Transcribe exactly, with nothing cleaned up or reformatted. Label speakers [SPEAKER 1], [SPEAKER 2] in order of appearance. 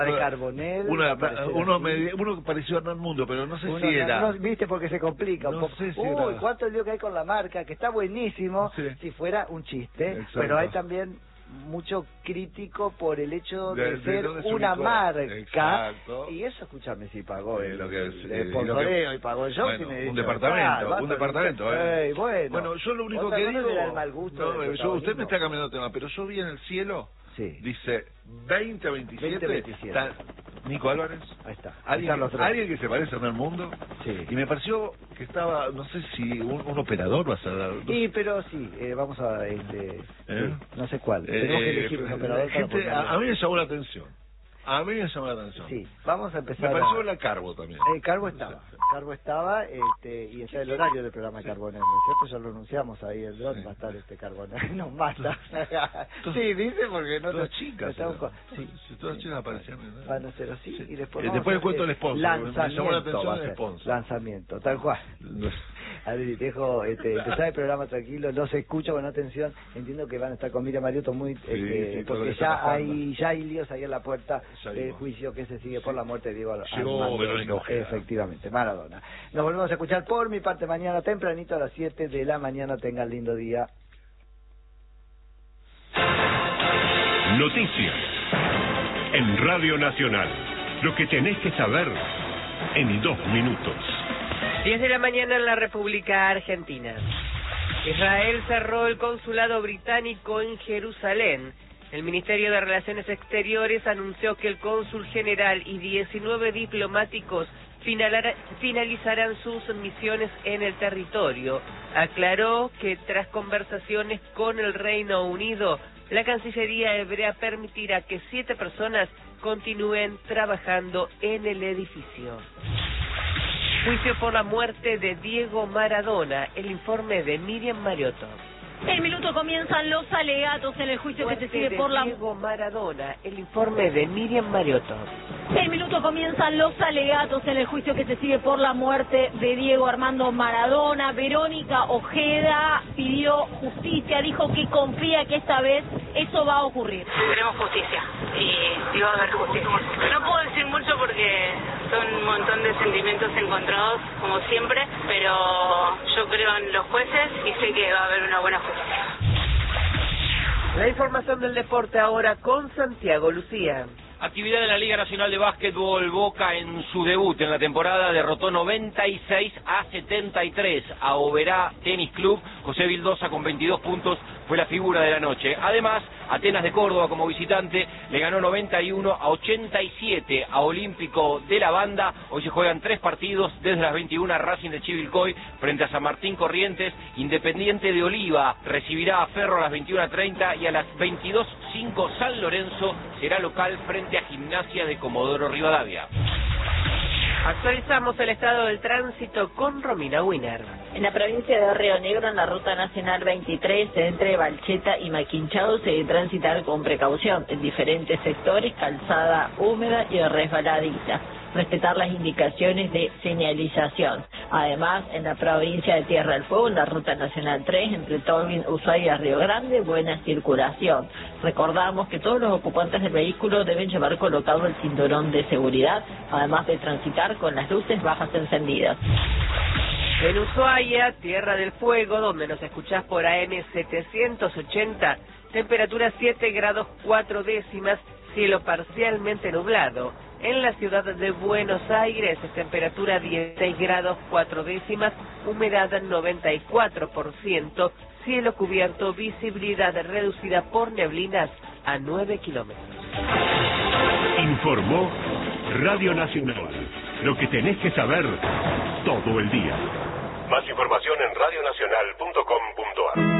[SPEAKER 1] de Carbonell.
[SPEAKER 2] Una, uno, me, uno pareció Hernán Mundo, pero no sé
[SPEAKER 1] uno,
[SPEAKER 2] si era.
[SPEAKER 1] No, viste, porque se complica un
[SPEAKER 2] no
[SPEAKER 1] poco.
[SPEAKER 2] Sé si
[SPEAKER 1] Uy,
[SPEAKER 2] era...
[SPEAKER 1] cuánto lío que hay con la marca, que está buenísimo sí. si fuera un chiste, exacto. Pero hay también mucho crítico por el hecho de, de, de ser una marca. Exacto. Y eso, escúchame, si pagó el,
[SPEAKER 2] lo que es,
[SPEAKER 1] el sponsoreo y pagó el show.
[SPEAKER 2] Bueno,
[SPEAKER 1] un
[SPEAKER 2] dicho, departamento, ah, un departamento. Eh.
[SPEAKER 1] Ey, bueno,
[SPEAKER 2] bueno, yo lo único que digo...
[SPEAKER 1] Era el mal gusto
[SPEAKER 2] no, yo, usted me está cambiando de tema, pero yo vi en el cielo, sí. dice veinte a veintisiete, está Nico Álvarez.
[SPEAKER 1] Ahí está.
[SPEAKER 2] Alguien,
[SPEAKER 1] Ahí los
[SPEAKER 2] alguien que se parece en el mundo.
[SPEAKER 1] Sí. Y
[SPEAKER 2] me pareció que estaba, no sé si un, un operador va a ser. No
[SPEAKER 1] sí, pero sí, eh, vamos a... Este,
[SPEAKER 2] ¿Eh?
[SPEAKER 1] sí, no sé cuál.
[SPEAKER 2] Eh,
[SPEAKER 1] Tenemos que elegir un operador.
[SPEAKER 2] Gente, a, a mí me llamó la atención. A mí me llamó la atención.
[SPEAKER 1] Sí, vamos a empezar.
[SPEAKER 2] Me pareció
[SPEAKER 1] a...
[SPEAKER 2] la Carbo también.
[SPEAKER 1] Eh, Carbo estaba. Carbo estaba, este, y está el horario del programa Carbonell, ¿no es cierto? Ya lo anunciamos ahí, el dron sí. va a estar este Carbonell, nos mata. Sí, dice porque no...
[SPEAKER 2] Todas chicas.
[SPEAKER 1] No con... sí.
[SPEAKER 2] Si todas chicas aparecían. ¿no?
[SPEAKER 1] Van a ser así, sí. y después...
[SPEAKER 2] Eh, después le cuento el sponsor.
[SPEAKER 1] Lanzamiento.
[SPEAKER 2] Me llamó la atención el sponsor.
[SPEAKER 1] Lanzamiento, tal cual. A ver, dejo este, empezar el programa tranquilo, los escucho con atención, entiendo que van a estar con Miriam Mariotto muy, sí, este, sí, porque ya hay, ya hay líos ahí en la puerta ya del juicio que se sigue sí. por la muerte de Diego Armando, efectivamente, Maradona. Nos volvemos a escuchar por mi parte mañana tempranito a las siete de la mañana, tengan lindo día.
[SPEAKER 3] Noticias en Radio Nacional, lo que tenés que saber en dos minutos.
[SPEAKER 4] diez de la mañana en la República Argentina. Israel cerró el consulado británico en Jerusalén. El Ministerio de Relaciones Exteriores anunció que el cónsul general y diecinueve diplomáticos finalizarán sus misiones en el territorio. Aclaró que tras conversaciones con el Reino Unido, la Cancillería hebrea permitirá que siete personas continúen trabajando en el edificio. Juicio por la muerte de Diego Maradona, el informe de Miriam Mariotto.
[SPEAKER 5] En minuto comienzan los alegatos en el juicio que se sigue por la...
[SPEAKER 4] Diego Maradona, el informe de Miriam Mariotto.
[SPEAKER 5] En minuto comienzan los alegatos en el juicio que se sigue por la muerte de Diego Armando Maradona. Verónica Ojeda pidió justicia, dijo que confía que esta vez eso va a ocurrir.
[SPEAKER 6] Queremos justicia y, y va a haber justicia. No puedo decir mucho porque son un montón de sentimientos encontrados, como siempre, pero yo creo en los jueces y sé que va a haber una buena justicia.
[SPEAKER 4] La información del deporte ahora con Santiago Lucía.
[SPEAKER 7] Actividad de la Liga Nacional de Básquetbol. Boca en su debut en la temporada derrotó noventa y seis a setenta y tres a Oberá Tenis Club. José Vildosa con veintidós puntos fue la figura de la noche. Además, Atenas de Córdoba como visitante le ganó noventa y uno a ochenta y siete a Olímpico de la Banda. Hoy se juegan tres partidos desde las veintiuna. Racing de Chivilcoy frente a San Martín Corrientes. Independiente de Oliva recibirá a Ferro a las veintiuna treinta y a las veintidós cinco San Lorenzo será local frente a Gimnasia de Comodoro Rivadavia.
[SPEAKER 4] Actualizamos el estado del tránsito con Romina Winer.
[SPEAKER 8] En la provincia de Río Negro, en la ruta nacional veintitrés, entre Balcheta y Maquinchao, se debe transitar con precaución en diferentes sectores, calzada húmeda y resbaladiza. Respetar las indicaciones de señalización. Además, en la provincia de Tierra del Fuego, en la ruta nacional tres, entre Tolvin, Ushuaia y Río Grande, buena circulación. Recordamos que todos los ocupantes del vehículo deben llevar colocado el cinturón de seguridad, además de transitar con las luces bajas encendidas.
[SPEAKER 4] En Ushuaia, Tierra del Fuego, donde nos escuchás por A M setecientos ochenta, temperatura siete grados cuatro décimas, cielo parcialmente nublado. En la ciudad de Buenos Aires, temperatura dieciséis grados cuatro décimas, humedad noventa y cuatro por ciento, cielo cubierto, visibilidad reducida por neblinas a nueve kilómetros.
[SPEAKER 3] Informó Radio Nacional, lo que tenés que saber todo el día. Más información en radionacional punto com punto ar.